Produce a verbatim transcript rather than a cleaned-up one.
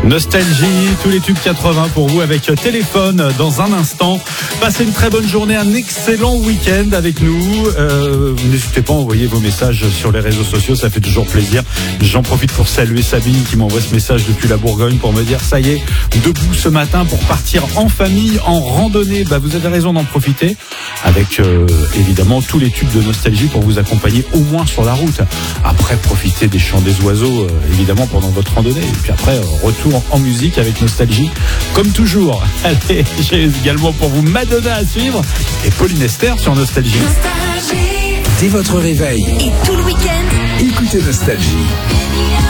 Nostalgie, tous les tubes quatre-vingts pour vous avec Téléphone dans un instant. Passez une très bonne journée, un excellent week-end avec nous. Euh, n'hésitez pas à envoyer vos messages sur les réseaux sociaux, ça fait toujours plaisir. J'en profite pour saluer Sabine qui m'envoie ce message depuis la Bourgogne pour me dire ça y est, debout ce matin pour partir en famille, en randonnée. Bah, vous avez raison d'en profiter avec euh, évidemment tous les tubes de Nostalgie pour vous accompagner au moins sur la route. Après, profitez des chants des oiseaux euh, évidemment pendant votre randonnée. Et puis après, euh, retour en musique avec Nostalgie comme toujours. Allez, j'ai également pour vous Madonna à suivre et Pauline Esther sur Nostalgie. Nostalgie. Dès votre réveil Et tout le week-end, écoutez Nostalgie.